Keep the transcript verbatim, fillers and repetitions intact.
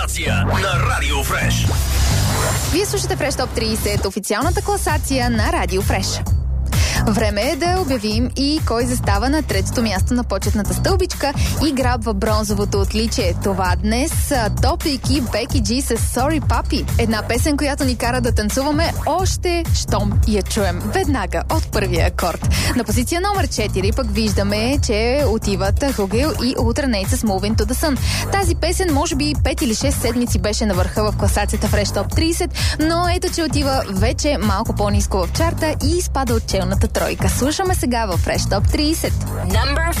на Радио Фреш. Вие слушате Фреш Топ трийсет, официалната класация на Радио Фреш. Време е да обявим и кой застава на третото място на почетната стълбичка и грабва бронзовото отличие. Това днес са Топик и Беки Джи с Sorry Papi. Една песен, която ни кара да танцуваме още щом я чуем. Веднага от първия акорд. На позиция номер четири пък виждаме, че отиват Хугел и Ultra Nate с Moving to the Sun. Тази песен може би пет или шест седмици беше на върха в класацията Фреш Топ трийсет, но ето, че отива вече малко по-ниско в чарта и изпада от челната тройка. Слушаме сега в Фреш Топ трийсет. Number